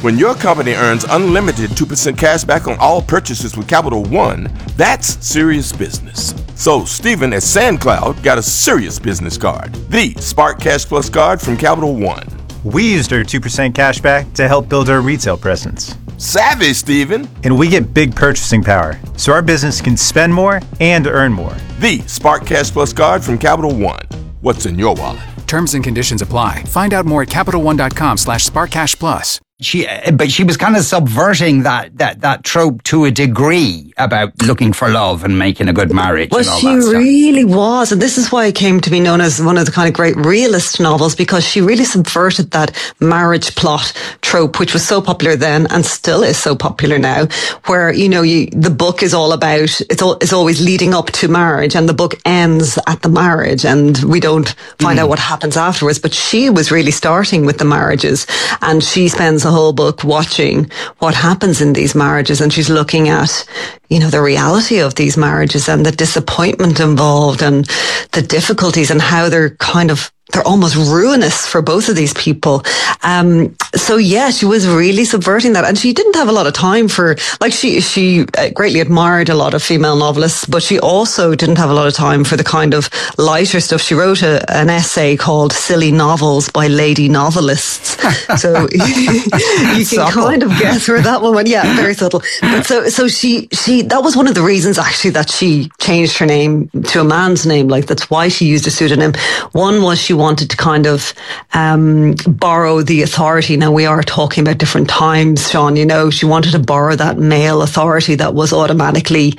When your company earns unlimited 2% cash back on all purchases with Capital One, that's serious business. So Stephen at SandCloud got a serious business card, the Spark Cash Plus card from Capital One. We used our 2% cash back to help build our retail presence. Savvy, Stephen. And we get big purchasing power, so our business can spend more and earn more. The Spark Cash Plus card from Capital One. What's in your wallet? Terms and conditions apply. Find out more at CapitalOne.com/SparkCashPlus. But she was kind of subverting that trope to a degree about looking for love and making a good marriage. Well, and all she that stuff. really was. And this is why it came to be known as one of the kind of great realist novels, because she really subverted that marriage plot trope, which was so popular then and still is so popular now, where, the book is all about, it's always leading up to marriage and the book ends at the marriage and we don't find out what happens afterwards. But she was really starting with the marriages, and she spends the whole book watching what happens in these marriages, and she's looking at the reality of these marriages and the disappointment involved and the difficulties and how they're almost ruinous for both of these people. So yeah, she was really subverting that, and she didn't have a lot of time for, she greatly admired a lot of female novelists, but she also didn't have a lot of time for the kind of lighter stuff. She wrote an essay called Silly Novels by Lady Novelists. So you can kind of guess where that one went. Yeah, very subtle. But so she that was one of the reasons actually that she changed her name to a man's name. That's why she used a pseudonym. One was she wanted to kind of borrow the authority. Now, we are talking about different times, Sean. She wanted to borrow that male authority that was automatically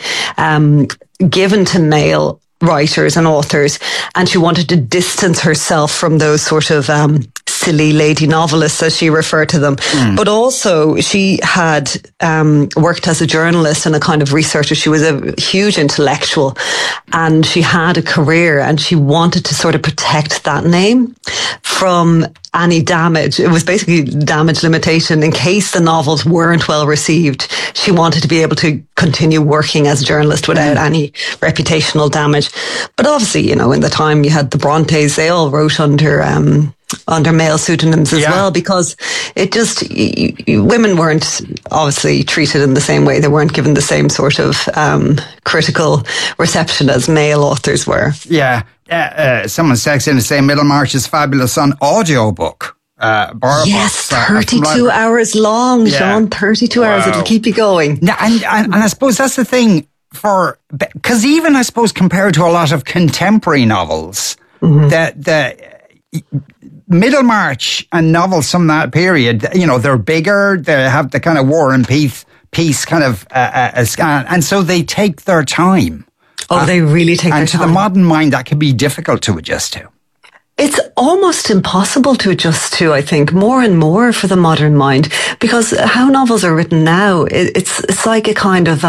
given to male writers and authors, and she wanted to distance herself from those sort of silly lady novelists, as she referred to them. But also she had worked as a journalist and a kind of researcher. She was a huge intellectual and she had a career, and she wanted to sort of protect that name from any damage. It was basically damage limitation in case the novels weren't well received. She wanted to be able to continue working as a journalist without any reputational damage. But obviously, in the time you had the Brontes, they all wrote under male pseudonyms as well, because it just, women weren't obviously treated in the same way. They weren't given the same sort of critical reception as male authors were. Yeah. Someone texted in to say Middlemarch's Fabulous on audiobook. Yes, 32 hours long, Sean. 32 hours. It'll keep you going. Yeah, and I suppose that's the thing because even I suppose compared to a lot of contemporary novels, the Middlemarch and novels from that period, they're bigger, they have the kind of War and Peace kind of scan, and so they take their time. Oh, they really take their time. And to the modern mind, that can be difficult to adjust to. It's almost impossible to adjust to, I think, more and more for the modern mind, because how novels are written now, it's like a kind of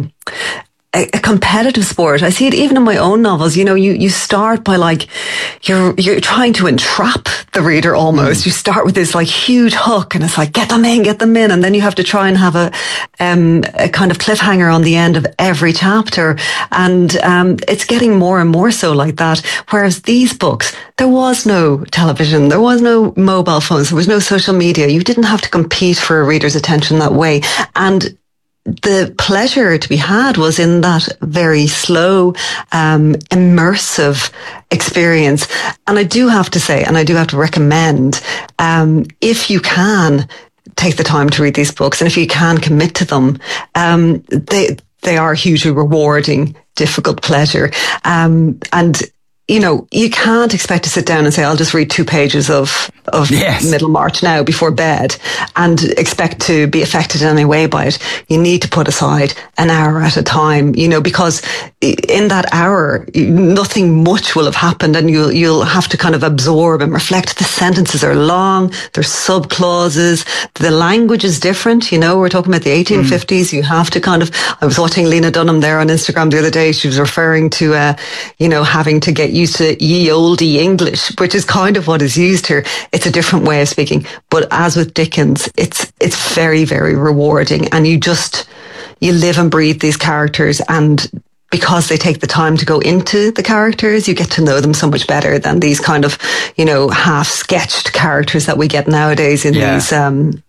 a competitive sport. I see it even in my own novels. You start by you're trying to entrap the reader almost. You start with this huge hook, and it's get them in, and then you have to try and have a kind of cliffhanger on the end of every chapter, and it's getting more and more so like that. Whereas these books, there was no television, there was no mobile phones, there was no social media. You didn't have to compete for a reader's attention that way, and the pleasure to be had was in that very slow, immersive experience. And I do have to say, and I do have to recommend, if you can take the time to read these books, and if you can commit to them, they are hugely rewarding, difficult pleasure. And you can't expect to sit down and say, I'll just read 2 pages of Middlemarch now before bed and expect to be affected in any way by it. You need to put aside an hour at a time, because in that hour, nothing much will have happened, and you'll have to kind of absorb and reflect. The sentences are long, there's subclauses, the language is different. We're talking about the 1850s. You have to I was watching Lena Dunham there on Instagram the other day. She was referring to, having to get used to ye olde English, which is kind of what is used here. It's a different way of speaking, but as with Dickens, it's very, very rewarding, and you live and breathe these characters, and because they take the time to go into the characters, you get to know them so much better than these kind of, half sketched characters that we get nowadays in these